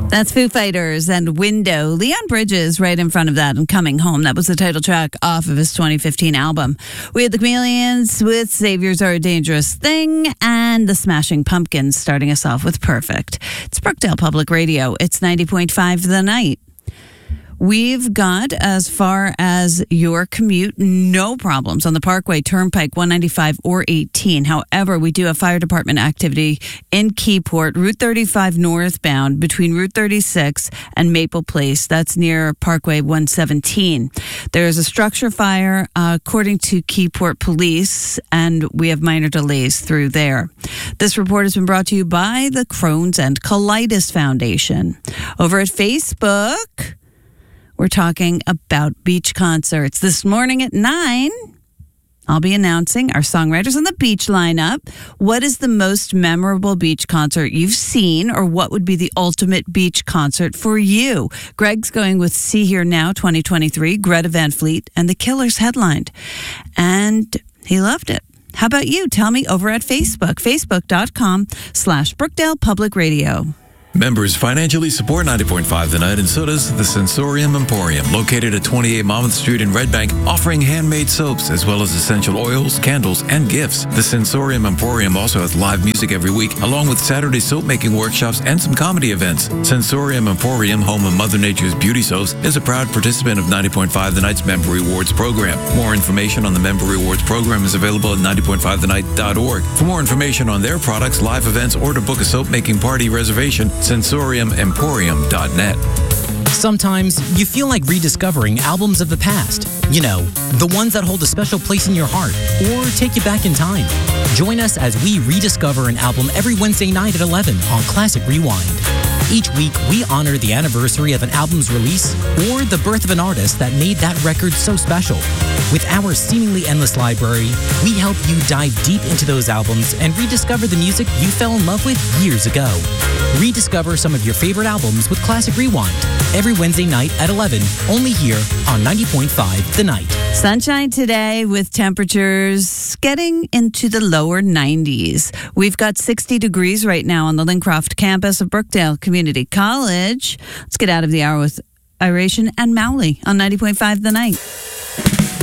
That's Foo Fighters and Window. Leon Bridges right in front of that and Coming Home. That was the title track off of his 2015 album. We had the Chameleons with Saviors Are a Dangerous Thing and the Smashing Pumpkins starting us off with Perfect. It's Brookdale Public Radio. It's 90.5 The Night. We've got, as far as your commute, no problems on the Parkway, Turnpike, 195 or 18. However, we do have fire department activity in Keyport, Route 35 northbound between Route 36 and Maple Place. That's near Parkway 117. There's a structure fire, according to Keyport Police, and we have minor delays through there. This report has been brought to you by the Crohn's and Colitis Foundation. Over at Facebook, we're talking about beach concerts. This morning at 9, I'll be announcing our Songwriters on the Beach lineup. What is the most memorable beach concert you've seen, or what would be the ultimate beach concert for you? Greg's going with See Here Now 2023, Greta Van Fleet, and The Killers headlined. And he loved it. How about you? Tell me over at Facebook, facebook.com/Brookdale Public Radio. Members financially support 90.5 The Night, and so does the Sensorium Emporium, located at 28 Monmouth Street in Red Bank, offering handmade soaps as well as essential oils, candles, and gifts. The Sensorium Emporium also has live music every week, along with Saturday soap-making workshops and some comedy events. Sensorium Emporium, home of Mother Nature's beauty soaps, is a proud participant of 90.5 The Night's Member Rewards program. More information on the Member Rewards program is available at 90.5thenight.org. For more information on their products, live events, or to book a soap-making party reservation, sensoriumemporium.net. Sometimes you feel like rediscovering albums of the past. You know, the ones that hold a special place in your heart or take you back in time. Join us as we rediscover an album every Wednesday night at 11 on Classic Rewind. Each week, we honor the anniversary of an album's release or the birth of an artist that made that record so special. With our seemingly endless library, we help you dive deep into those albums and rediscover the music you fell in love with years ago. Rediscover some of your favorite albums with Classic Rewind every Wednesday night at 11, only here on 90.5 The Night. Sunshine today with temperatures getting into the lower 90s. We've got 60 degrees right now on the Lincroft campus of Brookdale Community College. Let's get out of the hour with Iration and Mowley on 90.5 The Night.